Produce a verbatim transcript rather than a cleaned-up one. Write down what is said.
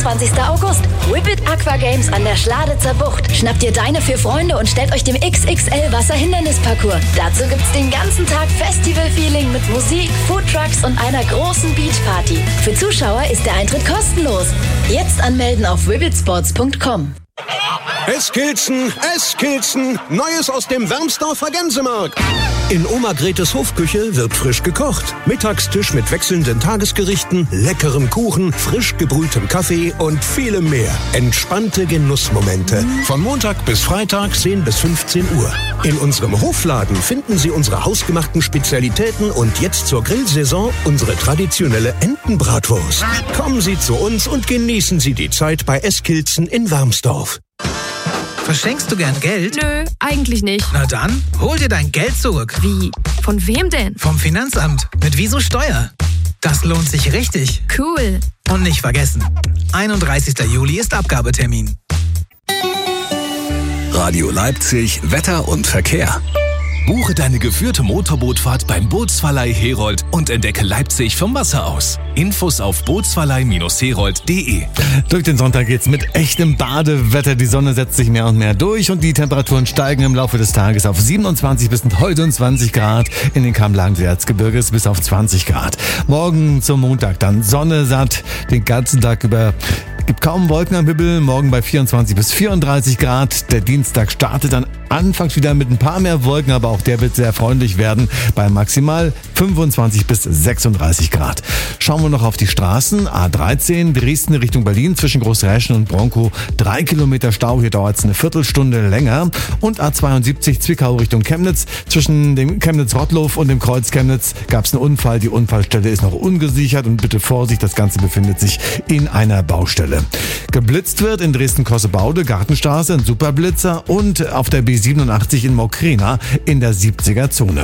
fünfundzwanzigster August. Whippet Aqua Games an der Schladitzer Bucht. Schnappt ihr deine vier Freunde und stellt euch dem X X L Wasserhindernisparcours. Dazu gibt's den ganzen Tag Festival-Feeling mit Musik, Foodtrucks und einer großen Beachparty. Für Zuschauer ist der Eintritt kostenlos. Jetzt anmelden auf whippetsports punkt com. Eskilzen, Eskilzen, Neues aus dem Wermsdorfer Gänsemarkt. In Oma Gretes Hofküche wird frisch gekocht. Mittagstisch mit wechselnden Tagesgerichten, leckerem Kuchen, frisch gebrühtem Kaffee und vielem mehr. Entspannte Genussmomente. Von Montag bis Freitag zehn bis fünfzehn Uhr. In unserem Hofladen finden Sie unsere hausgemachten Spezialitäten und jetzt zur Grillsaison unsere traditionelle Entenbratwurst. Kommen Sie zu uns und genießen Sie die Zeit bei Eskilzen in Wermsdorf. Verschenkst du gern Geld? Nö, eigentlich nicht. Na dann, hol dir dein Geld zurück. Wie? Von wem denn? Vom Finanzamt. Mit Wieso Steuer. Das lohnt sich richtig. Cool. Und nicht vergessen, einunddreißigster Juli ist Abgabetermin. Radio Leipzig, Wetter und Verkehr. Buche deine geführte Motorbootfahrt beim Bootsverleih Herold und entdecke Leipzig vom Wasser aus. Infos auf bootsverleih herold punkt de. Durch den Sonntag geht's mit echtem Badewetter. Die Sonne setzt sich mehr und mehr durch und die Temperaturen steigen im Laufe des Tages auf siebenundzwanzig bis neunundzwanzig Grad. In den Kammlagen des Erzgebirges bis auf zwanzig Grad. Morgen zum Montag dann Sonne satt. Den ganzen Tag über gibt kaum Wolken am Himmel. Morgen bei vierundzwanzig bis vierunddreißig Grad. Der Dienstag startet dann anfangs wieder mit ein paar mehr Wolken, aber auch der wird sehr freundlich werden bei maximal fünfundzwanzig bis sechsunddreißig Grad. Schauen wir noch auf die Straßen. A dreizehn Dresden Richtung Berlin zwischen Großräschen und Bronkow. Drei Kilometer Stau, hier dauert es eine Viertelstunde länger. Und A zweiundsiebzig Zwickau Richtung Chemnitz. Zwischen dem Chemnitz-Rottlow und dem Kreuz Chemnitz gab es einen Unfall. Die Unfallstelle ist noch ungesichert und bitte Vorsicht, das Ganze befindet sich in einer Baustelle. Geblitzt wird in Dresden-Kossebaude, Gartenstraße, ein Superblitzer und auf der B siebenundachtzig in Mokrena in der siebziger Zone.